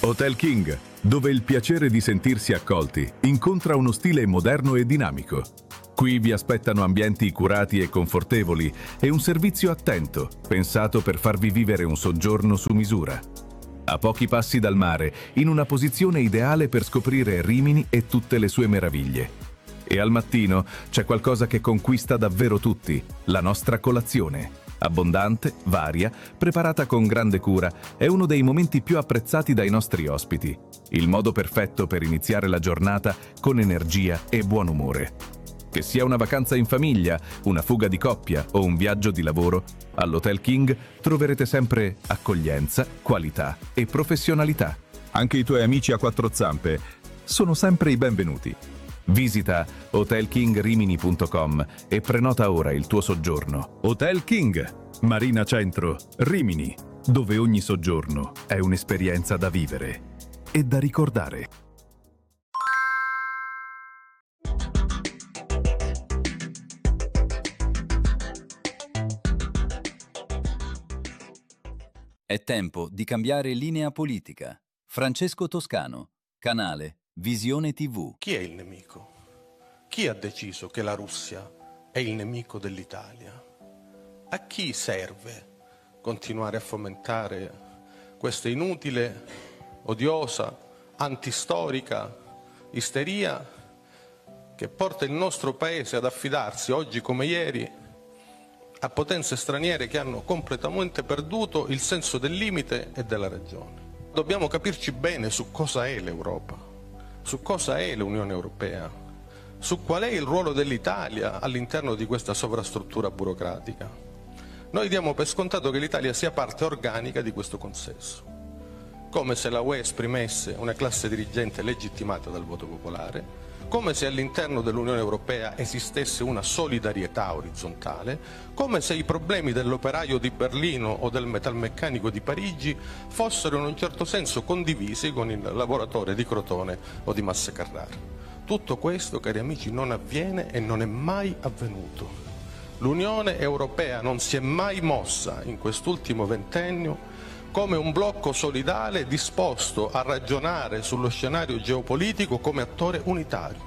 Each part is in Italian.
Hotel King, dove il piacere di sentirsi accolti incontra uno stile moderno e dinamico. Qui vi aspettano ambienti curati e confortevoli e un servizio attento, pensato per farvi vivere un soggiorno su misura. A pochi passi dal mare, in una posizione ideale per scoprire Rimini e tutte le sue meraviglie. E al mattino c'è qualcosa che conquista davvero tutti, la nostra colazione. Abbondante, varia, preparata con grande cura, è uno dei momenti più apprezzati dai nostri ospiti. Il modo perfetto per iniziare la giornata con energia e buon umore. Che sia una vacanza in famiglia, una fuga di coppia o un viaggio di lavoro, all'Hotel King troverete sempre accoglienza, qualità e professionalità. Anche i tuoi amici a quattro zampe sono sempre i benvenuti. Visita hotelkingrimini.com e prenota ora il tuo soggiorno. Hotel King, Marina Centro, Rimini, dove ogni soggiorno è un'esperienza da vivere e da ricordare. È tempo di cambiare linea politica. Francesco Toscano, canale Visione TV. Chi è il nemico? Chi ha deciso che la Russia è il nemico dell'Italia? A chi serve continuare a fomentare questa inutile, odiosa, antistorica isteria che porta il nostro Paese ad affidarsi, oggi come ieri, a potenze straniere che hanno completamente perduto il senso del limite e della ragione? Dobbiamo capirci bene su cosa è l'Europa. Su cosa è l'Unione Europea, su qual è il ruolo dell'Italia all'interno di questa sovrastruttura burocratica. Noi diamo per scontato che l'Italia sia parte organica di questo consesso, come se la UE esprimesse una classe dirigente legittimata dal voto popolare, come se all'interno dell'Unione Europea esistesse una solidarietà orizzontale, come se i problemi dell'operaio di Berlino o del metalmeccanico di Parigi fossero in un certo senso condivisi con il lavoratore di Crotone o di Massa Carrara. Tutto questo, cari amici, non avviene e non è mai avvenuto. L'Unione Europea non si è mai mossa in quest'ultimo ventennio come un blocco solidale disposto a ragionare sullo scenario geopolitico come attore unitario.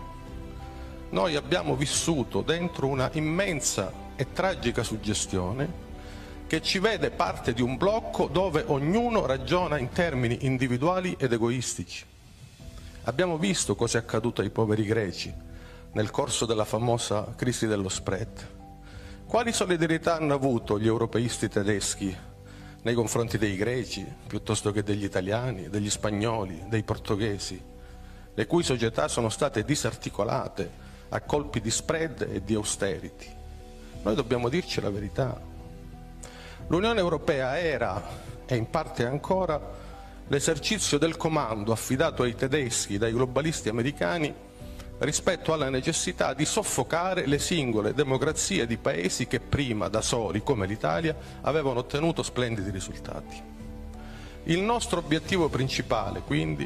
Noi abbiamo vissuto dentro una immensa e tragica suggestione che ci vede parte di un blocco dove ognuno ragiona in termini individuali ed egoistici. Abbiamo visto cosa è accaduto ai poveri greci nel corso della famosa crisi dello spread. Quali solidarietà hanno avuto gli europeisti tedeschi nei confronti dei greci, piuttosto che degli italiani, degli spagnoli, dei portoghesi, le cui società sono state disarticolate a colpi di spread e di austerity? Noi dobbiamo dirci la verità. L'Unione Europea era, e in parte ancora, l'esercizio del comando affidato ai tedeschi dai globalisti americani rispetto alla necessità di soffocare le singole democrazie di paesi che prima, da soli, come l'Italia, avevano ottenuto splendidi risultati. Il nostro obiettivo principale, quindi,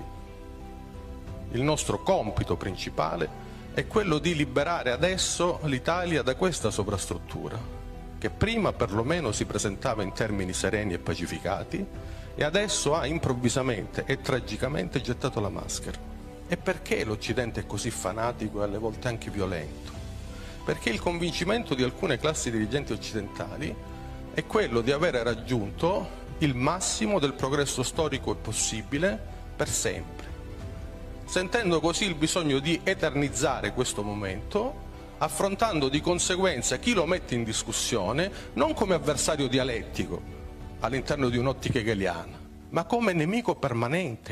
il nostro compito principale, è quello di liberare adesso l'Italia da questa sovrastruttura, che prima perlomeno si presentava in termini sereni e pacificati e adesso ha improvvisamente e tragicamente gettato la maschera. E perché l'Occidente è così fanatico e alle volte anche violento? Perché il convincimento di alcune classi dirigenti occidentali è quello di avere raggiunto il massimo del progresso storico possibile per sempre, sentendo così il bisogno di eternizzare questo momento, affrontando di conseguenza chi lo mette in discussione non come avversario dialettico all'interno di un'ottica hegeliana, ma come nemico permanente,